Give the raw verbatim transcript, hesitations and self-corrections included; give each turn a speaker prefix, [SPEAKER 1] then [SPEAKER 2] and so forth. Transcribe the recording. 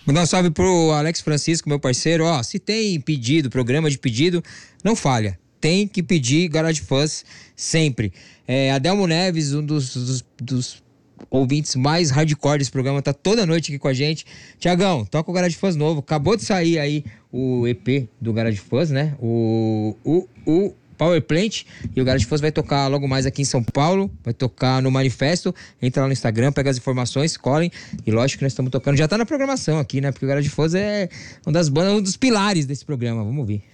[SPEAKER 1] Mandar um salve pro Alex Francisco, meu parceiro. Ó, se tem pedido, programa de pedido, não falha. Tem que pedir Garage Fuzz sempre. É, Adelmo Neves, um dos, dos, dos ouvintes mais hardcore desse programa, tá toda noite aqui com a gente. Tiagão, toca o Garage Fuzz novo. Acabou de sair aí o E P do Garage Fuzz, né? O, o, o Power Plant. E o Garage Fuzz vai tocar logo mais aqui em São Paulo. Vai tocar no Manifesto. Entra lá no Instagram, pega as informações, colhem. E lógico que nós estamos tocando. Já tá na programação aqui, né? Porque o Garage Fuzz é uma das bandas, um dos pilares desse programa. Vamos ouvir.